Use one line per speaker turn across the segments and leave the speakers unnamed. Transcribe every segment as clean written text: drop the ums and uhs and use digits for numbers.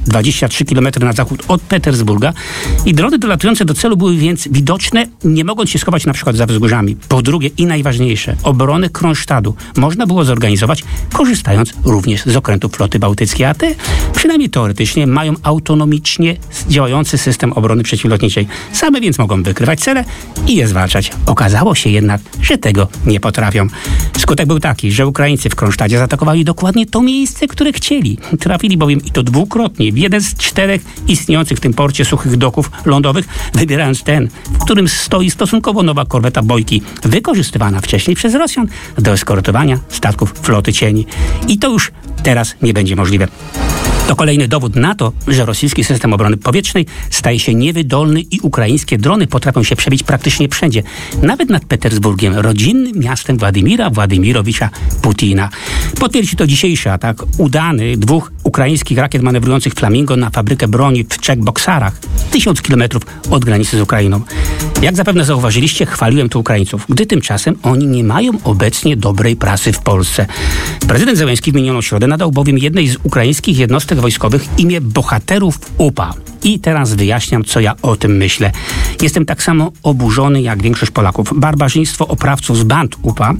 23 km na zachód od Petersburga i drony dolatujące do celu były więc widoczne, nie mogąc się schować na przykład za wzgórzami. Po drugie i najważniejsze, obronę Kronsztadu można było zorganizować, korzystając również z okrętów floty bałtyckiej, a te przynajmniej teoretycznie mają autonomicznie działający system obrony przeciwlotniczej. Same więc mogą wykrywać cele i je zwalczać. Okazało się jednak, że tego nie potrafią. Skutek był taki, że Ukraińcy w Kronsztadzie zaatakowali dokładnie to miejsce, które chcieli. Trafili bowiem i to dwukrotnie w jeden z 4 istniejących w tym porcie suchych doków lądowych, wybierając ten, w którym stoi stosunkowo nowa korweta Bojki, wykorzystywana wcześniej przez Rosjan do eskortowania statków floty cieni. I to już teraz nie będzie możliwe. To kolejny dowód na to, że rosyjski system obrony powietrznej staje się niewydolny i ukraińskie drony potrafią się przebić praktycznie wszędzie. Nawet nad Petersburgiem, rodzinnym miastem Władimira Władimirowicza Putina. Potwierdzi to dzisiejszy atak udany 2 ukraińskich rakiet manewrujących Flamingo na fabrykę broni w Czech-Boksarach, 1000 kilometrów od granicy z Ukrainą. Jak zapewne zauważyliście, chwaliłem tu Ukraińców, gdy tymczasem oni nie mają obecnie dobrej prasy w Polsce. Prezydent Zełenski w minioną środę nadał bowiem jednej z ukraińskich jednostek wojskowych imię bohaterów UPA. I teraz wyjaśniam, co ja o tym myślę. Jestem tak samo oburzony jak większość Polaków. Barbarzyństwo oprawców z band UPA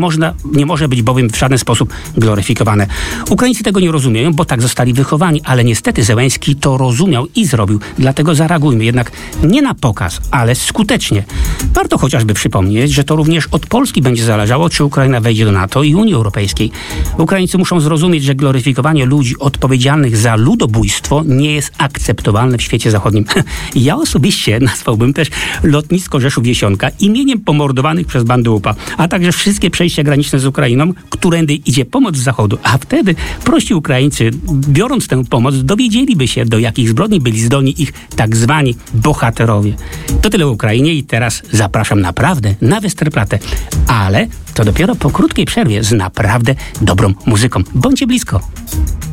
nie może być bowiem w żaden sposób gloryfikowane. Ukraińcy tego nie rozumieją, bo tak zostali wychowani, ale niestety Zełenski to rozumiał i zrobił. Dlatego zareagujmy jednak nie na pokaz, ale skutecznie. Warto chociażby przypomnieć, że to również od Polski będzie zależało, czy Ukraina wejdzie do NATO i Unii Europejskiej. Ukraińcy muszą zrozumieć, że gloryfikowanie ludzi odpowiedzialnych za ludobójstwo nie jest akceptowalne w świecie zachodnim. Ja osobiście nazwałbym też lotnisko Rzeszów-Jesionka imieniem pomordowanych przez bandy UPA, a także wszystkie przejścia graniczne z Ukrainą, którędy idzie pomoc z zachodu. A wtedy prości Ukraińcy, biorąc tę pomoc, dowiedzieliby się, do jakich zbrodni byli zdolni ich tak zwani bohaterowie. To tyle o Ukrainie i teraz zapraszam naprawdę na Westerplatte. Ale to dopiero po krótkiej przerwie z naprawdę dobrą muzyką. Bądźcie blisko.